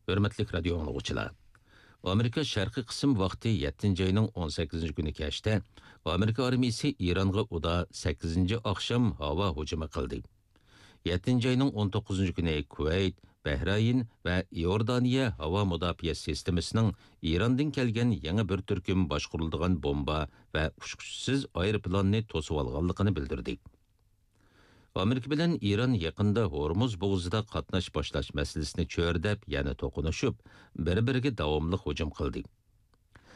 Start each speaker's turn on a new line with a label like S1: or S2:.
S1: Hürmetlik radio anlıqçılar. Amerika şarkı qism vaqti 7 ayının 18 günü keçdi. Amerika armiyasi İranğa uda 8 akşam hava hücumu qildi. 7 ayının 19 günü Kuveyt, Bahrayn ve Iordaniya hava müdafiə sistemisining İrandan kelgan yangi bir turkum boshqariladigan bomba ve uçquchisiz aeroplanni to'sib olganligini bildirdi. Amerika bilan İran yaqinda Hormuz bo'g'izida qatnash boshlash masalasini cho'rdab, yana to'qinishib, bir-biriga davomli hujum qildi.